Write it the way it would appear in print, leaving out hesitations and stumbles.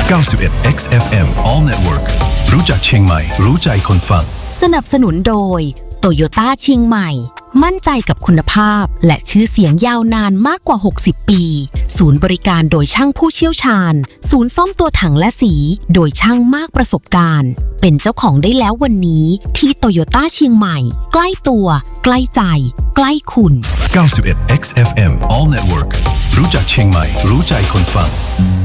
91 XFM All Network รู้จักเชียงใหม่รู้ใจคนฟังสนับสนุนโดยโตโยต้าเชียงใหม่มั่นใจกับคุณภาพและชื่อเสียงยาวนานมากกว่า60ปีศูนย์บริการโดยช่างผู้เชี่ยวชาญศูนย์ซ่อมตัวถังและสีโดยช่างมากประสบการณ์เป็นเจ้าของได้แล้ววันนี้ที่โตโยต้าเชียงใหม่ใกล้ตัวใกล้ใจใกล้คุณ 91 XFM All Network รู้จักเชียงใหม่รู้ใจคนฟัง